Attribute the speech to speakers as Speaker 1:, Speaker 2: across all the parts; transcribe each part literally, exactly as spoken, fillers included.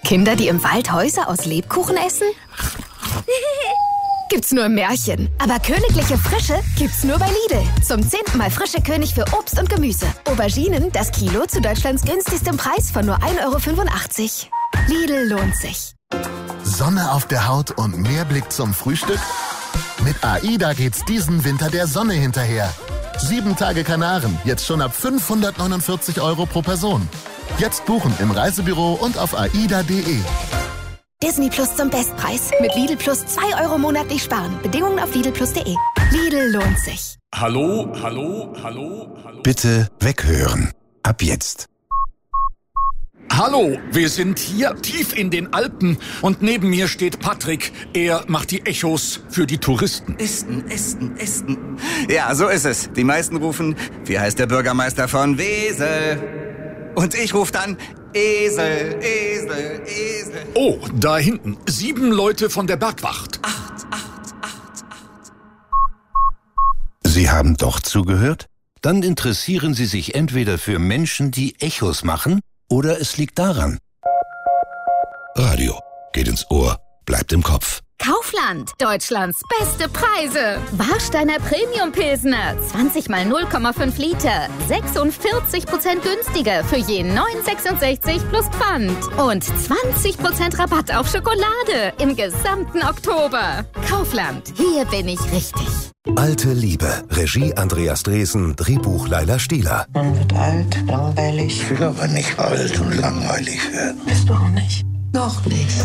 Speaker 1: Kinder, die im Wald Häuser aus Lebkuchen essen? Gibt's nur im Märchen. Aber königliche Frische gibt's nur bei Lidl. Zum zehnten Mal frische König für Obst und Gemüse. Auberginen, das Kilo zu Deutschlands günstigstem Preis von nur ein Euro fünfundachtzig. Lidl lohnt sich.
Speaker 2: Sonne auf der Haut und mehr Blick zum Frühstück? Mit AIDA geht's diesen Winter der Sonne hinterher. Sieben Tage Kanaren, jetzt schon ab fünfhundertneunundvierzig Euro pro Person. Jetzt buchen im Reisebüro und auf aida punkt de.
Speaker 1: Disney Plus zum Bestpreis. Mit Lidl Plus zwei Euro monatlich sparen. Bedingungen auf lidl plus punkt de. Lidl lohnt sich.
Speaker 3: Hallo, hallo, hallo, hallo.
Speaker 4: Bitte weghören. Ab jetzt.
Speaker 3: Hallo, wir sind hier tief in den Alpen und neben mir steht Patrick. Er macht die Echos für die Touristen.
Speaker 5: Esten, Esten, Esten. Ja, so ist es. Die meisten rufen, wie heißt der Bürgermeister von Wesel? Und ich rufe dann, Esel, Esel, Esel.
Speaker 3: Oh, da hinten. Sieben Leute von der Bergwacht.
Speaker 5: Acht, acht, acht, acht.
Speaker 4: Sie haben doch zugehört? Dann interessieren Sie sich entweder für Menschen, die Echos machen, oder es liegt daran. Radio geht ins Ohr, bleibt im Kopf.
Speaker 1: Kaufland, Deutschlands beste Preise. Warsteiner Premium Pilsner, zwanzig mal null Komma fünf Liter, sechsundvierzig Prozent günstiger für je neun sechsundsechzig plus Pfand. Und zwanzig Prozent Rabatt auf Schokolade im gesamten Oktober. Kaufland, hier bin ich richtig.
Speaker 6: Alte Liebe. Regie Andreas Dresen, Drehbuch Laila Stieler.
Speaker 7: Man wird alt, langweilig.
Speaker 8: Ich will aber nicht alt und langweilig werden.
Speaker 7: Bist du auch nicht? Noch nicht.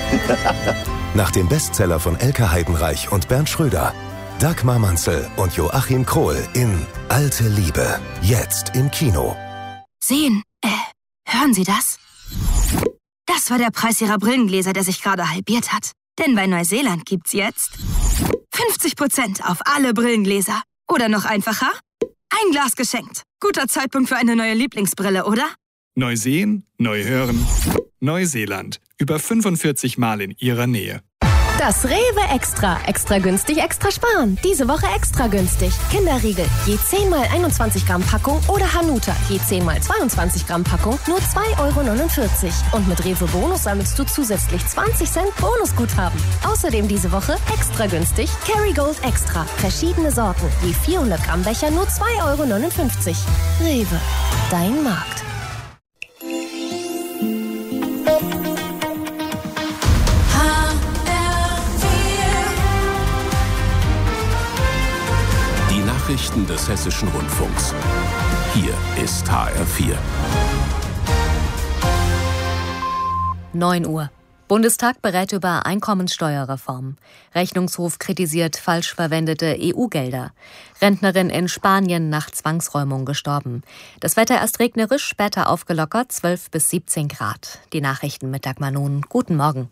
Speaker 6: Nach dem Bestseller von Elke Heidenreich und Bernd Schröder. Dagmar Manzel und Joachim Krohl in Alte Liebe. Jetzt im Kino.
Speaker 9: Sehen, äh, hören Sie das? Das war der Preis Ihrer Brillengläser, der sich gerade halbiert hat. Denn bei Neuseeland gibt's jetzt fünfzig Prozent auf alle Brillengläser. Oder noch einfacher, ein Glas geschenkt. Guter Zeitpunkt für eine neue Lieblingsbrille, oder?
Speaker 10: Neu sehen, neu hören. Neuseeland. Über fünfundvierzig Mal in Ihrer Nähe.
Speaker 11: Das Rewe Extra. Extra günstig, extra sparen. Diese Woche extra günstig. Kinderriegel. Je zehn mal einundzwanzig Gramm Packung oder Hanuta. Je zehn mal zweiundzwanzig Gramm Packung. Nur zwei Euro neunundvierzig. Und mit Rewe Bonus sammelst du zusätzlich zwanzig Cent Bonusguthaben. Außerdem diese Woche extra günstig. Kerrygold Extra. Verschiedene Sorten. Je vierhundert Gramm Becher nur zwei Euro neunundfünfzig. Rewe. Dein Markt.
Speaker 12: Nachrichten des Hessischen Rundfunks. Hier ist H R vier.
Speaker 13: neun Uhr. Bundestag berät über Einkommenssteuerreform. Rechnungshof kritisiert falsch verwendete E U-Gelder. Rentnerin in Spanien nach Zwangsräumung gestorben. Das Wetter erst regnerisch, später aufgelockert, zwölf bis siebzehn Grad. Die Nachrichten mit Dagmar Nun. Guten Morgen.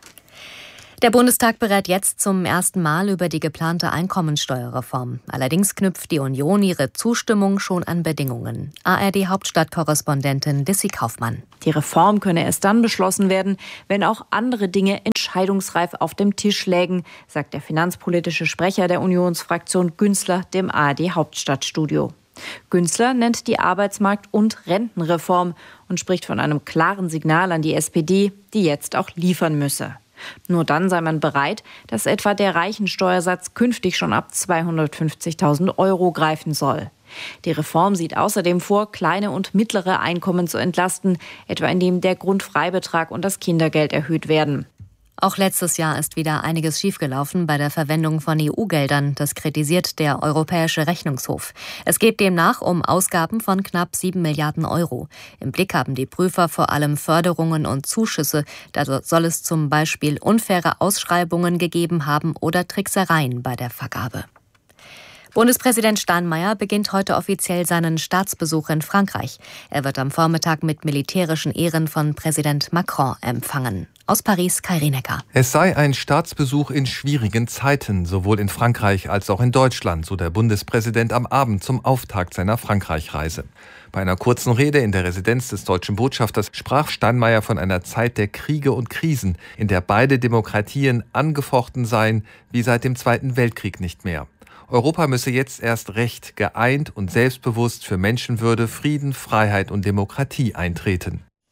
Speaker 13: Der Bundestag berät jetzt zum ersten Mal über die geplante Einkommensteuerreform. Allerdings knüpft die Union ihre Zustimmung schon an Bedingungen. A R D-Hauptstadtkorrespondentin Dissy Kaufmann.
Speaker 14: Die Reform könne erst dann beschlossen werden, wenn auch andere Dinge entscheidungsreif auf dem Tisch lägen, sagt der finanzpolitische Sprecher der Unionsfraktion Günzler dem A R D-Hauptstadtstudio. Günzler nennt die Arbeitsmarkt- und Rentenreform und spricht von einem klaren Signal an die S P D, die jetzt auch liefern müsse. Nur dann sei man bereit, dass etwa der Reichensteuersatz künftig schon ab zweihundertfünfzigtausend Euro greifen soll. Die Reform sieht außerdem vor, kleine und mittlere Einkommen zu entlasten, etwa indem der Grundfreibetrag und das Kindergeld erhöht werden.
Speaker 13: Auch letztes Jahr ist wieder einiges schiefgelaufen bei der Verwendung von E U-Geldern. Das kritisiert der Europäische Rechnungshof. Es geht demnach um Ausgaben von knapp sieben Milliarden Euro. Im Blick haben die Prüfer vor allem Förderungen und Zuschüsse. Da soll es zum Beispiel unfaire Ausschreibungen gegeben haben oder Tricksereien bei der Vergabe. Bundespräsident Steinmeier beginnt heute offiziell seinen Staatsbesuch in Frankreich. Er wird am Vormittag mit militärischen Ehren von Präsident Macron empfangen. Aus Paris, Kai Rinecker.
Speaker 15: Es sei ein Staatsbesuch in schwierigen Zeiten, sowohl in Frankreich als auch in Deutschland, so der Bundespräsident am Abend zum Auftakt seiner Frankreich-Reise. Bei einer kurzen Rede in der Residenz des deutschen Botschafters sprach Steinmeier von einer Zeit der Kriege und Krisen, in der beide Demokratien angefochten seien, wie seit dem Zweiten Weltkrieg nicht mehr. Europa müsse jetzt erst recht geeint und selbstbewusst für Menschenwürde, Frieden, Freiheit und Demokratie eintreten.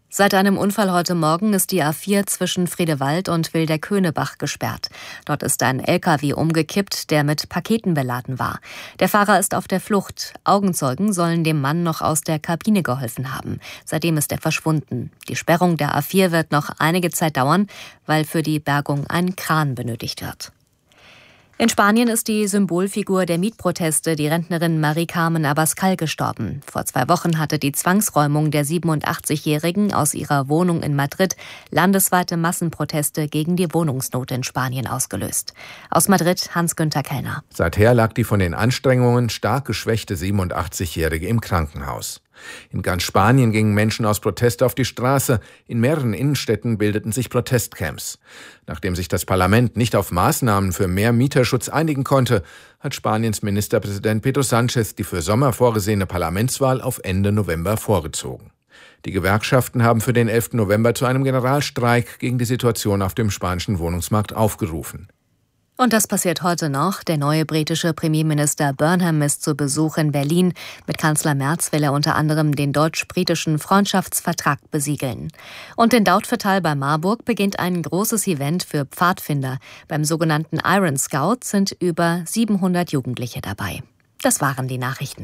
Speaker 13: Seit einem Unfall heute Morgen ist die A vier zwischen Friedewald und Wilderköhnebach gesperrt. Dort ist ein L K W umgekippt, der mit Paketen beladen war. Der Fahrer ist auf der Flucht. Augenzeugen sollen dem Mann noch aus der Kabine geholfen haben. Seitdem ist er verschwunden. Die Sperrung der A vier wird noch einige Zeit dauern, weil für die Bergung ein Kran benötigt wird. In Spanien ist die Symbolfigur der Mietproteste, die Rentnerin Mari-Carmen Abascal, gestorben. Vor zwei Wochen hatte die Zwangsräumung der siebenundachtzigjährigen aus ihrer Wohnung in Madrid landesweite Massenproteste gegen die Wohnungsnot in Spanien ausgelöst. Aus Madrid Hans-Günther Kellner.
Speaker 16: Seither lag die von den Anstrengungen stark geschwächte siebenundachtzigjährige im Krankenhaus. In ganz Spanien gingen Menschen aus Protest auf die Straße. In mehreren Innenstädten bildeten sich Protestcamps. Nachdem sich das Parlament nicht auf Maßnahmen für mehr Mieterschutz einigen konnte, hat Spaniens Ministerpräsident Pedro Sánchez die für Sommer vorgesehene Parlamentswahl auf Ende November vorgezogen. Die Gewerkschaften haben für den elften November zu einem Generalstreik gegen die Situation auf dem spanischen Wohnungsmarkt aufgerufen.
Speaker 13: Und das passiert heute noch. Der neue britische Premierminister Burnham ist zu Besuch in Berlin. Mit Kanzler Merz will er unter anderem den deutsch-britischen Freundschaftsvertrag besiegeln. Und in Dautphetal bei Marburg beginnt ein großes Event für Pfadfinder. Beim sogenannten Iron Scout sind über siebenhundert Jugendliche dabei. Das waren die Nachrichten.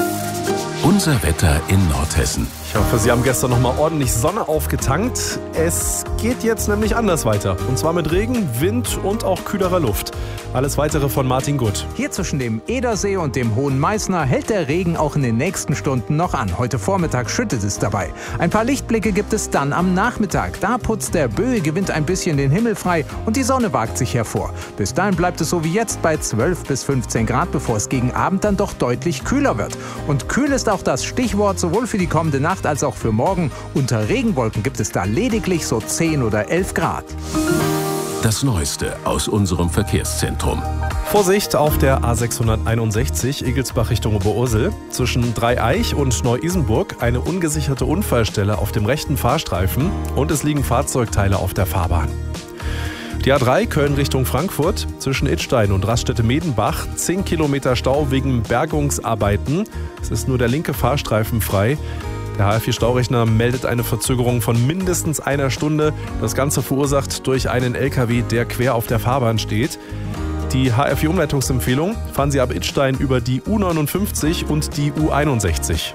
Speaker 12: Unser Wetter in Nordhessen.
Speaker 17: Ich hoffe, Sie haben gestern noch mal ordentlich Sonne aufgetankt. Es geht jetzt nämlich anders weiter. Und zwar mit Regen, Wind und auch kühlerer Luft. Alles Weitere von Martin Gutt.
Speaker 18: Hier zwischen dem Edersee und dem Hohen Meißner hält der Regen auch in den nächsten Stunden noch an. Heute Vormittag schüttet es dabei. Ein paar Lichtblicke gibt es dann am Nachmittag. Da putzt der böige Wind ein bisschen den Himmel frei und die Sonne wagt sich hervor. Bis dahin bleibt es so wie jetzt bei zwölf bis fünfzehn Grad, bevor es gegen Abend dann doch deutlich kühler wird. Und kühl ist auch das Stichwort sowohl für die kommende Nacht als auch für morgen. Unter Regenwolken gibt es da lediglich so zehn oder elf Grad.
Speaker 12: Das Neueste aus unserem Verkehrszentrum.
Speaker 17: Vorsicht auf der A sechshunderteinundsechzig Igelsbach Richtung Oberursel. Zwischen Dreieich und Neu-Isenburg eine ungesicherte Unfallstelle auf dem rechten Fahrstreifen und es liegen Fahrzeugteile auf der Fahrbahn. Die A drei Köln Richtung Frankfurt, zwischen Idstein und Raststätte-Medenbach, zehn Kilometer Stau wegen Bergungsarbeiten. Es ist nur der linke Fahrstreifen frei. Der H R vier Staurechner meldet eine Verzögerung von mindestens einer Stunde. Das Ganze verursacht durch einen L K W, der quer auf der Fahrbahn steht. Die H R vier Umleitungsempfehlung: fahren Sie ab Idstein über die U neunundfünfzig und die U einundsechzig.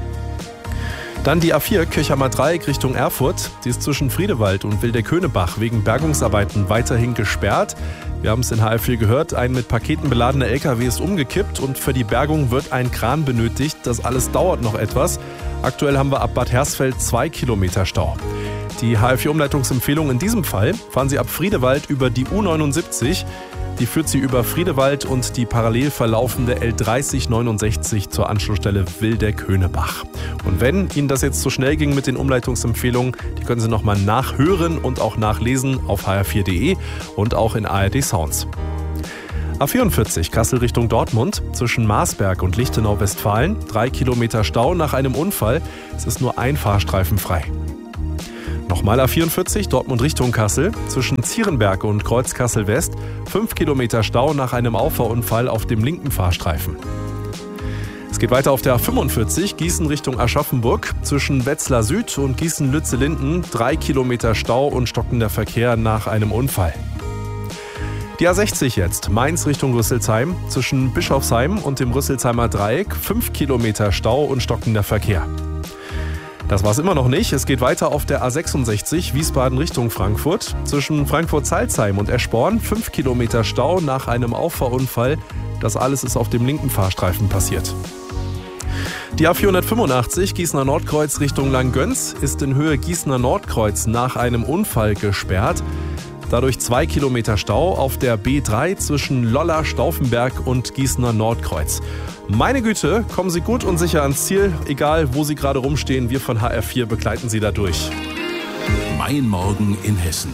Speaker 17: Dann die A vier Kirchhammer-Dreieck Richtung Erfurt. Die ist zwischen Friedewald und Wilderköhnebach wegen Bergungsarbeiten weiterhin gesperrt. Wir haben es in H R vier gehört, ein mit Paketen beladener L K W ist umgekippt und für die Bergung wird ein Kran benötigt. Das alles dauert noch etwas. Aktuell haben wir ab Bad Hersfeld zwei Kilometer Stau. Die H R vier Umleitungsempfehlung in diesem Fall: fahren Sie ab Friedewald über die U neunundsiebzig. Die führt Sie über Friedewald und die parallel verlaufende L dreißig neunundsechzig zur Anschlussstelle Wilderköhnebach. Und wenn Ihnen das jetzt zu schnell ging mit den Umleitungsempfehlungen, die können Sie nochmal nachhören und auch nachlesen auf h r vier punkt d e und auch in A R D Sounds. A vierundvierzig Kassel Richtung Dortmund, zwischen Marsberg und Lichtenau-Westfalen, drei Kilometer Stau nach einem Unfall. Es ist nur ein Fahrstreifen frei. Nochmal A vierundvierzig Dortmund Richtung Kassel, zwischen Zierenberg und Kreuzkassel West, fünf Kilometer Stau nach einem Auffahrunfall auf dem linken Fahrstreifen. Es geht weiter auf der A fünfundvierzig Gießen Richtung Aschaffenburg, zwischen Wetzlar Süd und Gießen-Lützellinden, drei Kilometer Stau und stockender Verkehr nach einem Unfall. Die A sechzig jetzt, Mainz Richtung Rüsselsheim, zwischen Bischofsheim und dem Rüsselsheimer Dreieck, fünf Kilometer Stau und stockender Verkehr. Das war's immer noch nicht. Es geht weiter auf der A sechsundsechzig Wiesbaden Richtung Frankfurt. Zwischen Frankfurt-Salzheim und Eschborn fünf Kilometer Stau nach einem Auffahrunfall. Das alles ist auf dem linken Fahrstreifen passiert. Die A vierhundertfünfundachtzig Gießener Nordkreuz Richtung Langgöns ist in Höhe Gießener Nordkreuz nach einem Unfall gesperrt. Dadurch zwei Kilometer Stau auf der B drei zwischen Lolla, Stauffenberg und Gießener Nordkreuz. Meine Güte, kommen Sie gut und sicher ans Ziel, egal wo Sie gerade rumstehen. Wir von H R vier begleiten Sie da durch.
Speaker 12: Mein Morgen in Hessen.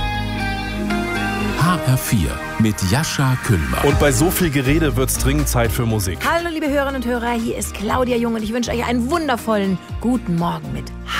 Speaker 12: H R vier mit Jascha Kühlmann.
Speaker 17: Und bei so viel Gerede wird es dringend Zeit für Musik.
Speaker 19: Hallo liebe Hörerinnen und Hörer, hier ist Claudia Jung und ich wünsche euch einen wundervollen guten Morgen mit